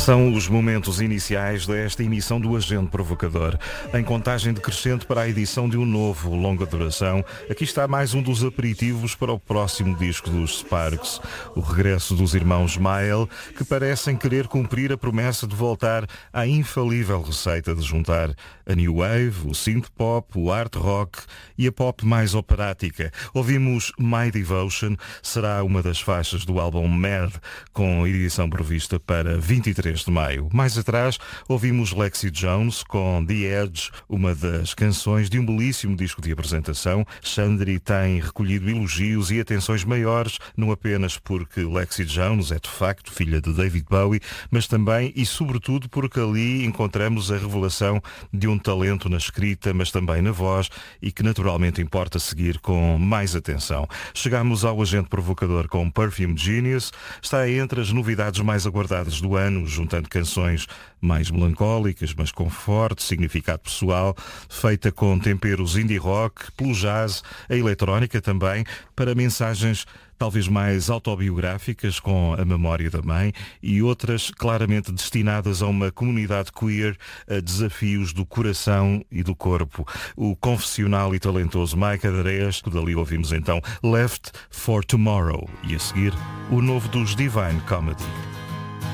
São os momentos iniciais desta emissão do Agente Provocador. Em contagem decrescente para a edição de um novo longa duração, aqui está mais um dos aperitivos para o próximo disco dos Sparks. O regresso dos irmãos Mael, que parecem querer cumprir a promessa de voltar à infalível receita de juntar a New Wave, o synth pop, o art rock e a pop mais operática. Ouvimos My Devotion, será uma das faixas do álbum Mad, com edição prevista para 23 de maio. Mais atrás, ouvimos Lexi Jones com The Edge, uma das canções de um belíssimo disco de apresentação. Chandri tem recolhido elogios e atenções maiores, não apenas porque Lexi Jones é de facto filha de David Bowie, mas também e sobretudo porque ali encontramos a revelação de um talento na escrita, mas também na voz, e que naturalmente importa seguir com mais atenção. Chegamos ao Agente Provocador com Perfume Genius, está entre as novidades mais aguardadas do ano, juntando canções mais melancólicas, mas com forte significado pessoal, feita com temperos indie rock, pelo jazz, a eletrónica também, para mensagens talvez mais autobiográficas, com a memória da mãe, e outras claramente destinadas a uma comunidade queer, a desafios do coração e do corpo. O confessional e talentoso Mike Adarés, dali ouvimos então Left for Tomorrow, e a seguir o novo dos Divine Comedy.